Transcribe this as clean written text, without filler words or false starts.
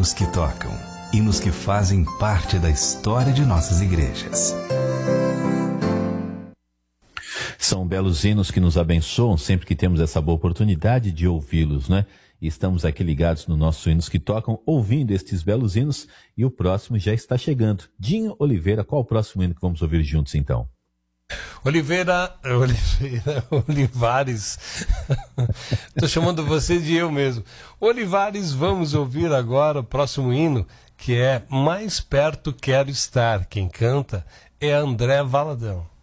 hinos que tocam, hinos que fazem parte da história de nossas igrejas. São belos hinos que nos abençoam sempre que temos essa boa oportunidade de ouvi-los, né? E estamos aqui ligados no nosso Hinos que Tocam, ouvindo estes belos hinos, e o próximo já está chegando. Dinho Oliveira, qual o próximo hino que vamos ouvir juntos então? Olivares. Estou chamando você de eu mesmo. Olivares, vamos ouvir agora o próximo hino, que é Mais Perto Quero Estar. Quem canta é André Valadão.